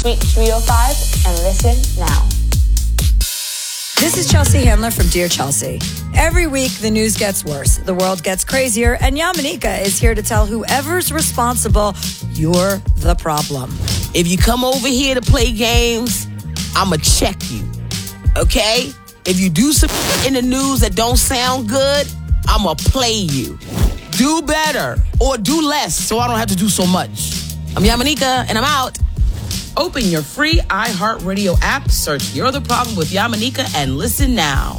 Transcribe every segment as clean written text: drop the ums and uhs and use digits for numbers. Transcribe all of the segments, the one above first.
Suite 305 and listen now. This is Chelsea Handler from Dear Chelsea. Every week, the news gets worse, the world gets crazier, and Yamanika is here to tell whoever's responsible, you're the problem. If you come over here to play games, I'ma check you, okay? If you do some in the news that don't sound good, I'ma play you. Do better or do less so I don't have to do so much. I'm Yamanika, and I'm out. Open your free iHeartRadio app, search You're the Problem with Yamanika, and listen now.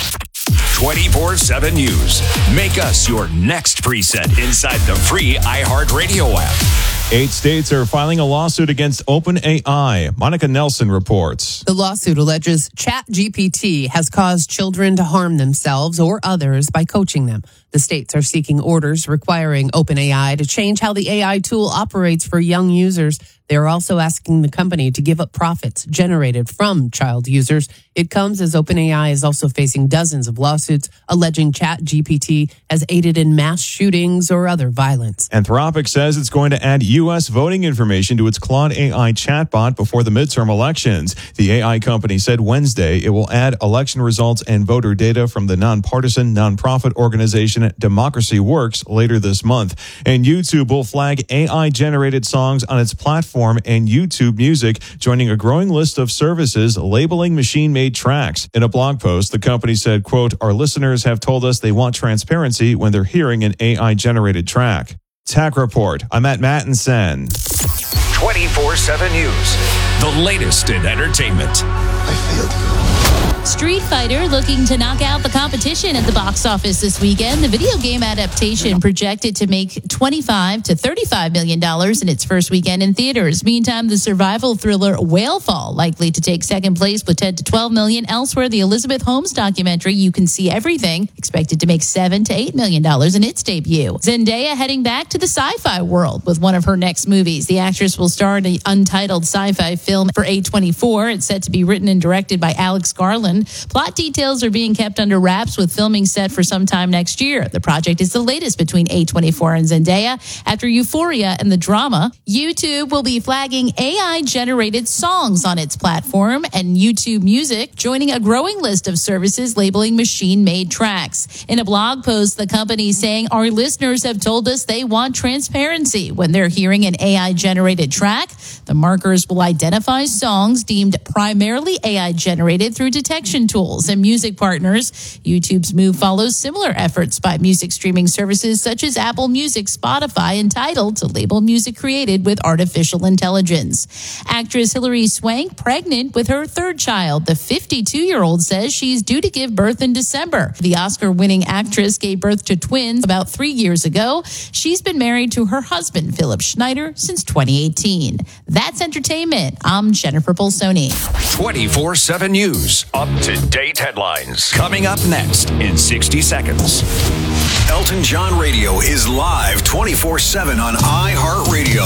24/7 News. Make us your next preset inside the free iHeartRadio app. 8 states are filing a lawsuit against OpenAI. Monica Nelson reports. The lawsuit alleges ChatGPT has caused children to harm themselves or others by coaching them. The states are seeking orders requiring OpenAI to change how the AI tool operates for young users. They're also asking the company to give up profits generated from child users. It comes as OpenAI is also facing dozens of lawsuits alleging ChatGPT has aided in mass shootings or other violence. Anthropic says it's going to add U.S. voting information to its Claude AI chatbot before the midterm elections. The AI company said Wednesday it will add election results and voter data from the nonpartisan nonprofit organization Democracy Works later this month. And YouTube will flag AI-generated songs on its platform and YouTube Music, joining a growing list of services labeling machine-made tracks. In a blog post, the company said, quote, "Our listeners have told us they want transparency when they're hearing an AI-generated track." Tech Report. I'm at Mattinson. 24/7 News. The latest in entertainment. I failed you. Street Fighter looking to knock out the competition at the box office this weekend. The video game adaptation projected to make $25 to $35 million in its first weekend in theaters. Meantime, the survival thriller Whalefall likely to take second place with $10 to $12 million. Elsewhere, the Elizabeth Holmes documentary You Can See Everything expected to make $7 to $8 million in its debut. Zendaya heading back to the sci-fi world with one of her next movies. The actress will star in an untitled sci-fi film for A24. It's set to be written and directed by Alex Garland. Plot details are being kept under wraps with filming set for some time next year. The project is the latest between A24 and Zendaya after Euphoria and the drama. YouTube will be flagging AI-generated songs on its platform and YouTube Music, joining a growing list of services labeling machine-made tracks. In a blog post, the company is saying, "Our listeners have told us they want transparency when they're hearing an AI-generated track. The markers will identify songs deemed primarily AI-generated through detection tools and music partners." YouTube's move follows similar efforts by music streaming services such as Apple Music, Spotify, and Tidal to label music created with artificial intelligence. Actress Hilary Swank pregnant with her third child. The 52-year-old says she's due to give birth in December. The Oscar-winning actress gave birth to twins about 3 years ago. She's been married to her husband, Philip Schneider, since 2018. That's entertainment. I'm Jennifer Bolsoni. 24/7 News. Up-to-date headlines. Coming up next in 60 seconds. Elton John Radio is live 24/7 on iHeartRadio.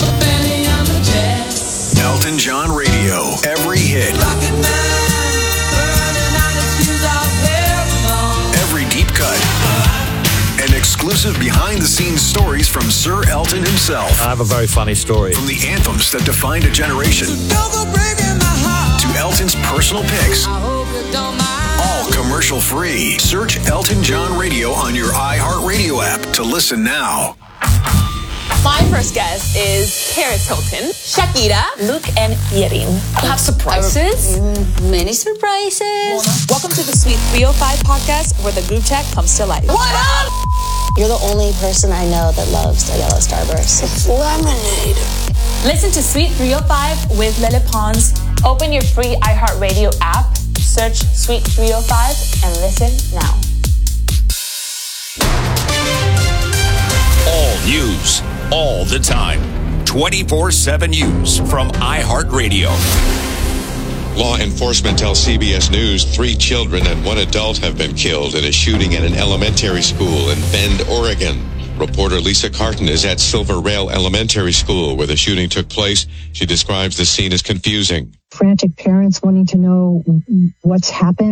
Elton John Radio. Every hit. Every deep cut. And exclusive behind-the-scenes stories from Sir Elton himself. I have a very funny story. From the anthems that defined a generation to Elton's personal picks. All commercial-free. Search Elton John Radio on your iHeartRadio app to listen now. My first guest is Paris Hilton, Shakira, Luke, and Yerin. I have surprises. Many surprises. Welcome to the Suite 305 podcast, where the group chat comes to life. What up? You're the only person I know that loves a yellow starburst. It's lemonade. Listen to Suite 305 with Lele Pons. Open your free iHeartRadio app, search Suite 305, and listen now. All news, all the time. 24/7 News from iHeartRadio. Law enforcement tells CBS News 3 children and 1 adult have been killed in a shooting at an elementary school in Bend, Oregon. Reporter Lisa Carton is at Silver Rail Elementary School where the shooting took place. She describes the scene as confusing. Frantic parents wanting to know what's happened,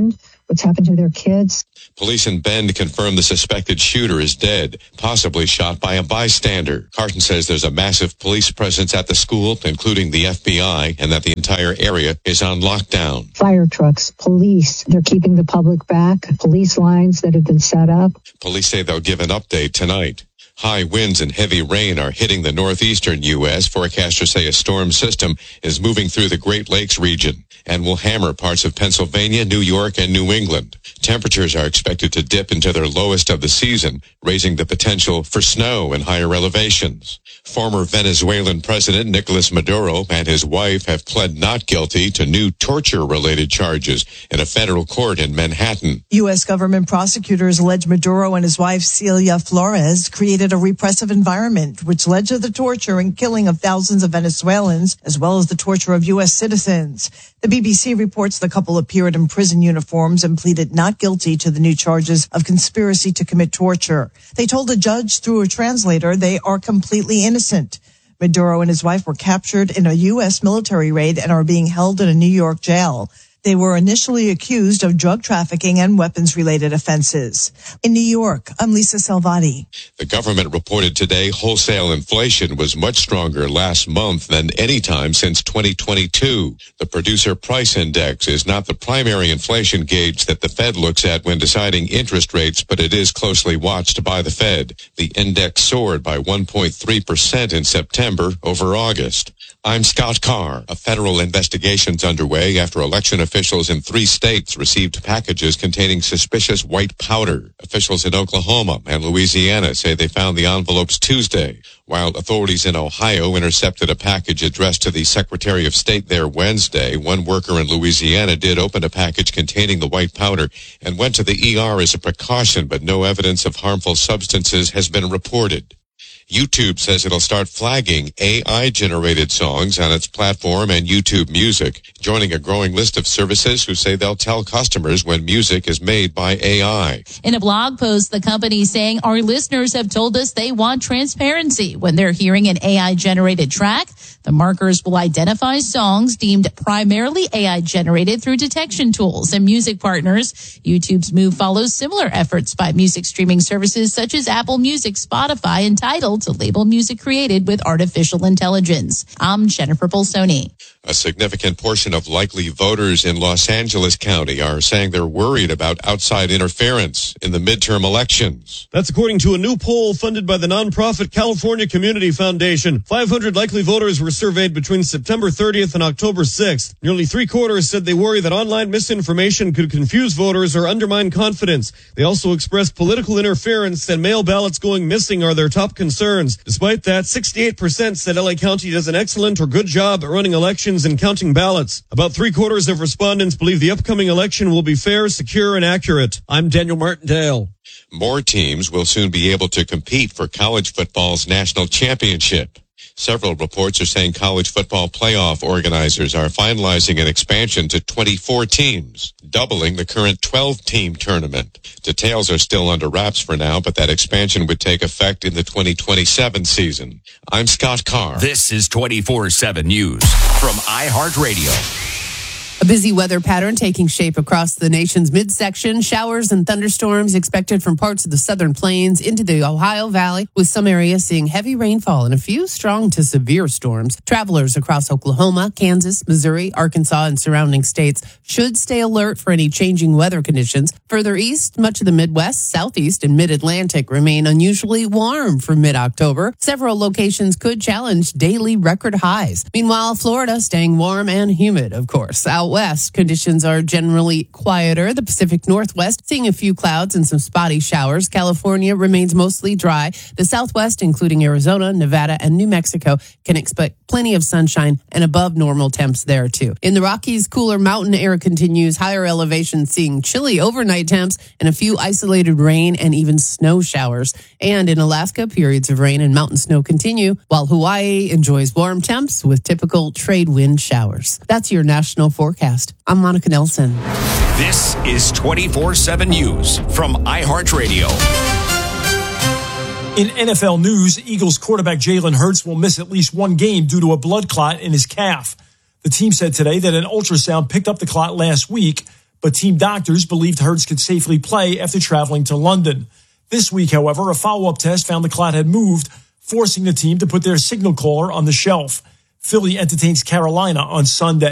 what's happened to their kids. Police in Bend confirm the suspected shooter is dead, possibly shot by a bystander. Carton says there's a massive police presence at the school, including the FBI, and that the entire area is on lockdown. Fire trucks, police, they're keeping the public back, police lines that have been set up. Police say they'll give an update tonight. High winds and heavy rain are hitting the northeastern U.S. Forecasters say a storm system is moving through the Great Lakes region and will hammer parts of Pennsylvania, New York, and New England. Temperatures are expected to dip into their lowest of the season, raising the potential for snow in higher elevations. Former Venezuelan President Nicolas Maduro and his wife have pled not guilty to new torture-related charges in a federal court in Manhattan. U.S. government prosecutors allege Maduro and his wife Celia Flores created a repressive environment which led to the torture and killing of thousands of Venezuelans, as well as the torture of U.S. citizens. The BBC reports the couple appeared in prison uniforms and pleaded not guilty to the new charges of conspiracy to commit torture. They told a judge through a translator they are completely innocent. Maduro and his wife were captured in a U.S. military raid and are being held in a New York jail. They were initially accused of drug trafficking and weapons-related offenses. In New York, I'm Lisa Salvati. The government reported today wholesale inflation was much stronger last month than any time since 2022. The Producer Price Index is not the primary inflation gauge that the Fed looks at when deciding interest rates, but it is closely watched by the Fed. The index soared by 1.3% in September over August. I'm Scott Carr. A federal investigation's underway after election officials in 3 states received packages containing suspicious white powder. Officials in Oklahoma and Louisiana say they found the envelopes Tuesday, while authorities in Ohio intercepted a package addressed to the Secretary of State there Wednesday. One worker in Louisiana did open a package containing the white powder and went to the ER as a precaution, but no evidence of harmful substances has been reported. YouTube says it'll start flagging AI-generated songs on its platform and YouTube Music, joining a growing list of services who say they'll tell customers when music is made by AI. In a blog post, the company saying our listeners have told us they want transparency when they're hearing an AI-generated track. The markers will identify songs deemed primarily AI-generated through detection tools and music partners. YouTube's move follows similar efforts by music streaming services such as Apple Music, Spotify, and Tidal to label music created with artificial intelligence. I'm Jennifer Bolsoni. A significant portion of likely voters in Los Angeles County are saying they're worried about outside interference in the midterm elections. That's according to a new poll funded by the nonprofit California Community Foundation. 500 likely voters were surveyed between September 30th and October 6th. Nearly 3/4 said they worry that online misinformation could confuse voters or undermine confidence. They also expressed political interference and mail ballots going missing are their top concerns. Despite that, 68% said LA County does an excellent or good job at running elections and counting ballots. About 3/4 of respondents believe the upcoming election will be fair, secure, and accurate. I'm Daniel Martindale. More teams will soon be able to compete for college football's national championship. Several reports are saying college football playoff organizers are finalizing an expansion to 24 teams, doubling the current 12-team tournament. Details are still under wraps for now, but that expansion would take effect in the 2027 season. I'm Scott Carr. This is 24/7 News from iHeartRadio. A busy weather pattern taking shape across the nation's midsection. Showers and thunderstorms expected from parts of the southern plains into the Ohio Valley, with some areas seeing heavy rainfall and a few strong to severe storms. Travelers across Oklahoma, Kansas, Missouri, Arkansas, and surrounding states should stay alert for any changing weather conditions. Further east, much of the Midwest, Southeast, and Mid-Atlantic remain unusually warm for mid-October. Several locations could challenge daily record highs. Meanwhile, Florida staying warm and humid, of course. Out west, conditions are generally quieter. The Pacific Northwest seeing a few clouds and some spotty showers. California remains mostly dry. The Southwest, including Arizona, Nevada, and New Mexico, can expect plenty of sunshine and above normal temps there too. In the Rockies, cooler mountain air continues. Higher elevations seeing chilly overnight temps and a few isolated rain and even snow showers. And in Alaska, periods of rain and mountain snow continue, while Hawaii enjoys warm temps with typical trade wind showers. That's your national forecast. I'm Monica Nelson. This is 24/7 News from iHeartRadio. In NFL news, Eagles quarterback Jalen Hurts will miss at least one game due to a blood clot in his calf. The team said today that an ultrasound picked up the clot last week, but team doctors believed Hurts could safely play after traveling to London. This week, however, a follow-up test found the clot had moved, forcing the team to put their signal caller on the shelf. Philly entertains Carolina on Sunday.